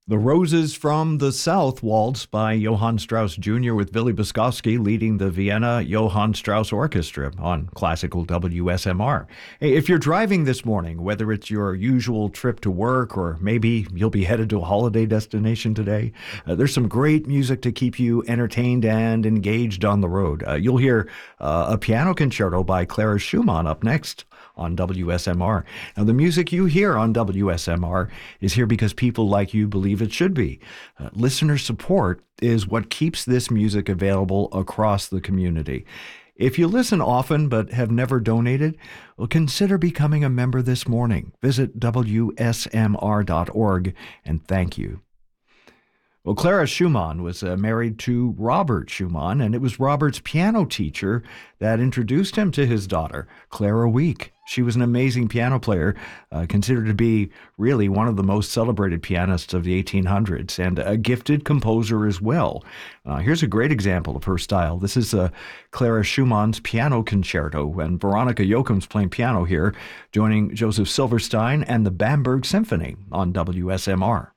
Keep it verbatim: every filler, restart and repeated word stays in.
The Roses from the South Waltz by Johann Strauss Junior with Billy Boskovsky leading the Vienna Johann Strauss Orchestra on classical W S M R. Hey, if you're driving this morning, whether it's your usual trip to work or maybe you'll be headed to a holiday destination today, uh, there's some great music to keep you entertained and engaged on the road. Uh, you'll hear uh, a piano concerto by Clara Schumann up next on W S M R. Now, the music you hear on W S M R is here because people like you believe it should be. Uh, listener support is what keeps this music available across the community. If you listen often but have never donated, well, consider becoming a member this morning. Visit W S M R dot org and thank you. Well, Clara Schumann was uh, married to Robert Schumann, and it was Robert's piano teacher that introduced him to his daughter, Clara Wieck. She was an amazing piano player, uh, considered to be really one of the most celebrated pianists of the eighteen hundreds, and a gifted composer as well. Uh, here's a great example of her style. This is uh, Clara Schumann's Piano Concerto, and Veronica Yoakum's playing piano here, joining Joseph Silverstein and the Bamberg Symphony on W S M R.